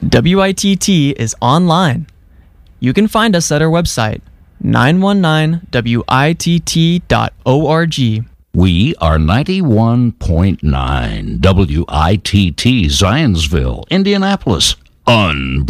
WITT is online. You can find us at our website, 919witt.org. We are 91.9 WITT Zionsville, Indianapolis.